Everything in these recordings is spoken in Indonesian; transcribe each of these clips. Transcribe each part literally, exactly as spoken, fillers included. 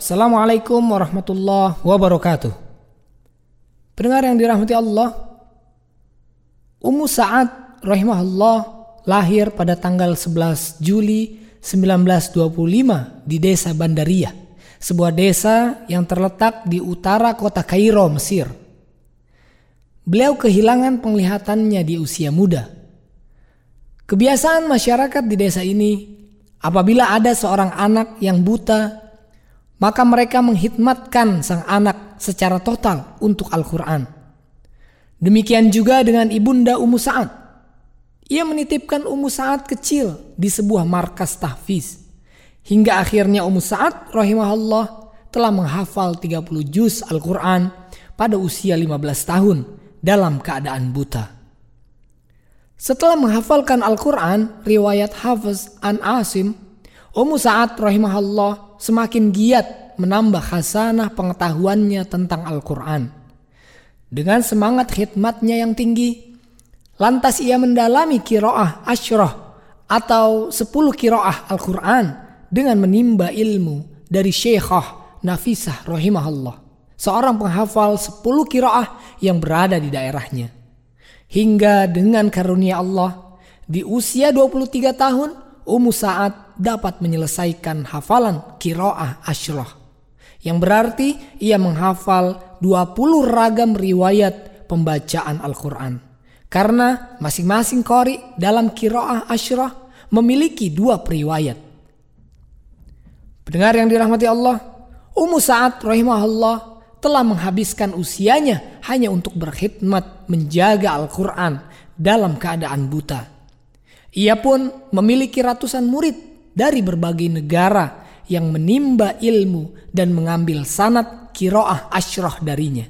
Assalamualaikum warahmatullahi wabarakatuh. Pendengar yang dirahmati Allah, Ummu Sa'ad rahimahullah lahir pada tanggal sebelas Juli sembilan belas dua puluh lima di desa Bandariyah, sebuah desa yang terletak di utara kota Kairo, Mesir. Beliau kehilangan penglihatannya di usia muda. Kebiasaan masyarakat di desa ini, apabila ada seorang anak yang buta, maka mereka menghidmatkan sang anak secara total untuk Al-Quran. Demikian juga dengan ibunda Ummu Sa'ad. Ia menitipkan Ummu Sa'ad kecil di sebuah markas tahfiz. Hingga akhirnya Ummu Sa'ad rahimahullah telah menghafal tiga puluh juz Al-Quran pada usia lima belas tahun dalam keadaan buta. Setelah menghafalkan Al-Quran, riwayat Hafiz an Asim, Ummu Sa'ad rahimahullah semakin giat menambah khasanah pengetahuannya tentang Al-Quran. Dengan semangat khidmatnya yang tinggi, lantas ia mendalami qiraah asyrah atau sepuluh qiraah Al-Quran dengan menimba ilmu dari Syekhah Nafisah rahimahullah, seorang penghafal sepuluh qiraah yang berada di daerahnya. Hingga dengan karunia Allah, di usia dua puluh tiga tahun, Ummu Sa'ad dapat menyelesaikan hafalan qiraah asyrah, yang berarti ia menghafal dua puluh ragam riwayat pembacaan Al-Quran. Karena masing-masing qari dalam qiraah asyrah memiliki dua periwayat. Pendengar yang dirahmati Allah, Ummu Sa'ad rahimahullah telah menghabiskan usianya hanya untuk berkhidmat menjaga Al-Quran dalam keadaan buta. Ia pun memiliki ratusan murid dari berbagai negara yang menimba ilmu dan mengambil sanad qiraah asyrah darinya.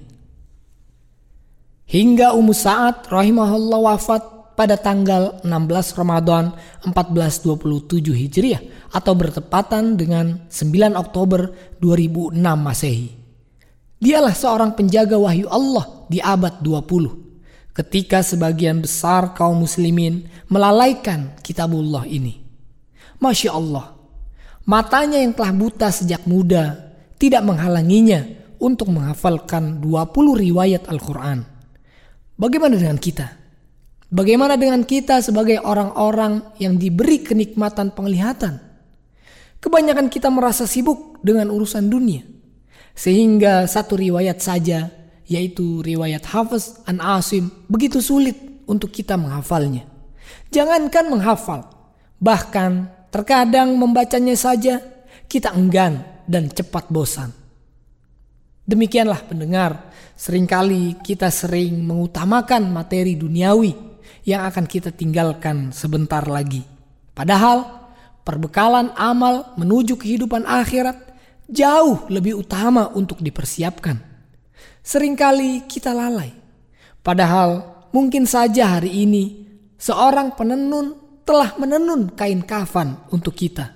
Hingga Ummu Sa'ad rahimahullah wafat pada tanggal enam belas Ramadan seribu empat ratus dua puluh tujuh Hijriah atau bertepatan dengan sembilan Oktober dua ribu enam Masehi. Dialah seorang penjaga wahyu Allah di abad dua puluh. Ketika sebagian besar kaum muslimin melalaikan kitabullah ini. Masya Allah, matanya yang telah buta sejak muda tidak menghalanginya untuk menghafalkan dua puluh riwayat Al-Quran. Bagaimana dengan kita? Bagaimana dengan kita sebagai orang-orang yang diberi kenikmatan penglihatan? Kebanyakan kita merasa sibuk dengan urusan dunia, sehingga satu riwayat saja, yaitu riwayat Hafiz an Asim, begitu sulit untuk kita menghafalnya. Jangankan menghafal, bahkan terkadang membacanya saja kita enggan dan cepat bosan. Demikianlah pendengar, seringkali kita sering mengutamakan materi duniawi yang akan kita tinggalkan sebentar lagi. Padahal perbekalan amal menuju kehidupan akhirat jauh lebih utama untuk dipersiapkan. Seringkali kita lalai. Padahal mungkin saja hari ini seorang penenun telah menenun kain kafan untuk kita.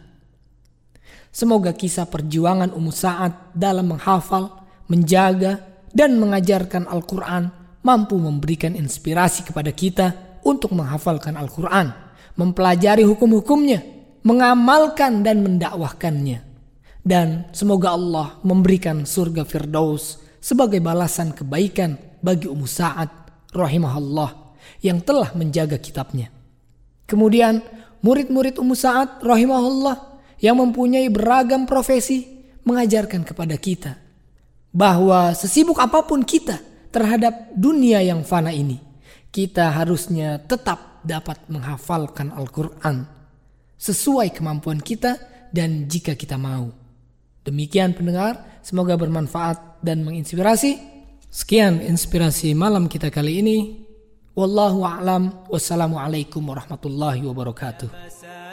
Semoga kisah perjuangan Ummu Sa'ad dalam menghafal, menjaga, dan mengajarkan Al-Quran mampu memberikan inspirasi kepada kita untuk menghafalkan Al-Quran, mempelajari hukum-hukumnya, mengamalkan dan mendakwahkannya. Dan semoga Allah memberikan surga Firdaus sebagai balasan kebaikan bagi Ummu Sa'ad rahimahullah yang telah menjaga kitabnya. Kemudian murid-murid Ummu Sa'ad rahimahullah yang mempunyai beragam profesi mengajarkan kepada kita bahwa sesibuk apapun kita terhadap dunia yang fana ini, kita harusnya tetap dapat menghafalkan Al-Quran sesuai kemampuan kita dan jika kita mau. Demikian pendengar, semoga bermanfaat dan menginspirasi. Sekian inspirasi malam kita kali ini. Wallahu a'lam. Wassalamualaikum warahmatullahi wabarakatuh.